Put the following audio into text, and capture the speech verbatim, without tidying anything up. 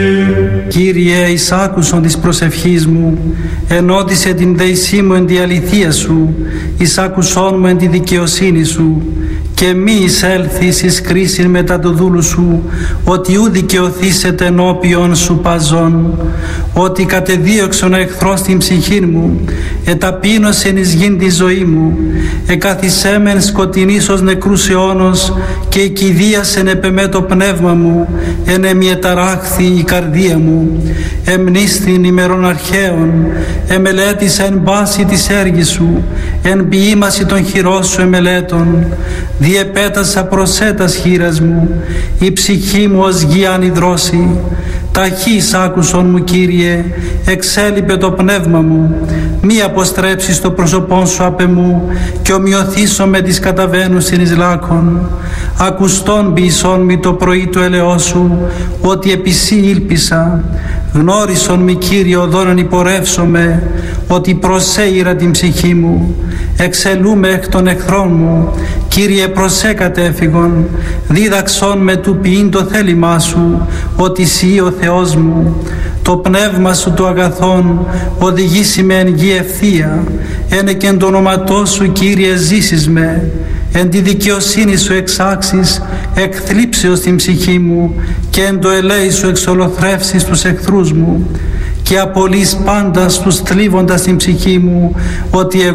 Κύριε, εις άκουσον της προσευχής μου, ενώτισε την δεησή μου εν τη αληθεία σου, εις άκουσόν μου εν τη δικαιοσύνη σου, και μη εισέλθεις εις κρίσιν μετά το δούλου σου, ότι ου δικαιωθήσετε ενώπιον σου παζών, ότι κατεδίωξον ο εχθρός την ψυχή μου, εταπείνωσεν εις γην τη ζωή μου, εκαθισέμεν σκοτεινής ως νεκρούς αιώνος, και εκηδίασεν επεμέ το πνεύμα μου, εν εμιεταράχθη η καρδία μου, εμνίστην ημερών αρχαίων, εμελέτησα εν πάση της έργης σου, εν ποιήμαση των χειρός σου εμελέτων, διεπέτασα προσέτας χείρας μου, η ψυχή μου ως γη ανιδρώση. Ταχύς άκουσον μου, Κύριε, εξέλιπε το πνεύμα μου, μη αποστρέψεις το πρόσωπόν σου απ' εμού, και ομοιωθήσω με τις καταβαίνουσιν εις λάκων. Ακουστόν ποιησόν μη το πρωί του ελαιός σου, ότι επί σύ ήλπισα. Γνώρισον μη, Κύριε, οδόν υπορεύσομαι, ότι προσέειρα την ψυχή μου. Εξελούμε εκ των εχθρών μου, Κύριε, προσέ κατέφυγον. Δίδαξον με του ποιήν το θέλημά σου, ότι σύ ο Θεός μου. Το πνεύμα σου το αγαθόν οδηγήσει με εν γη ευθεία. Ένε και εν το όνοματό σου, Κύριε, ζήσεις με. Εν τη δικαιοσύνη σου εξάξεις εκθλίψεως την ψυχή μου, και εν το ελέη σου εξολοθρεύσεις τους εχθρούς μου, και απολύς πάντα τους θλίβοντας την ψυχή μου, ότι